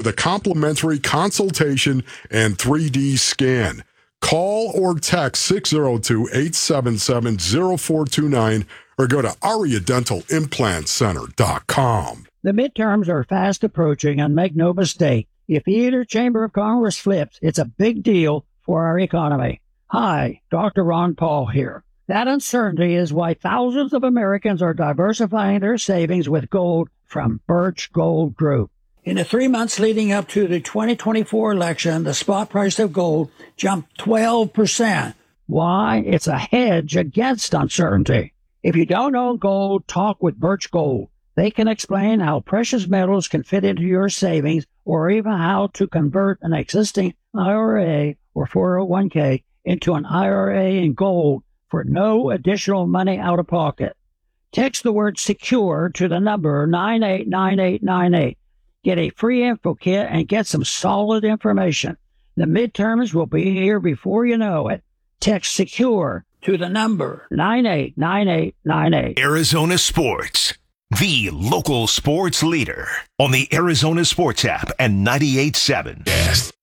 with a complimentary consultation and 3D scan. Call or text 602-877-0429 or go to ariadentalimplantcenter.com. The midterms are fast approaching, and make no mistake, if either chamber of Congress flips, it's a big deal for our economy. Hi, Dr. Ron Paul here. That uncertainty is why thousands of Americans are diversifying their savings with gold from Birch Gold Group. In the 3 months leading up to the 2024 election, the spot price of gold jumped 12%. Why? It's a hedge against uncertainty. If you don't own gold, talk with Birch Gold. They can explain how precious metals can fit into your savings, or even how to convert an existing IRA or 401k into an IRA in gold for no additional money out of pocket. Text the word SECURE to the number 989898. Get a free info kit and get some solid information. The midterms will be here before you know it. Text SECURE to the number 989898. Arizona Sports, the local sports leader on the Arizona Sports app and 98.7. Yes.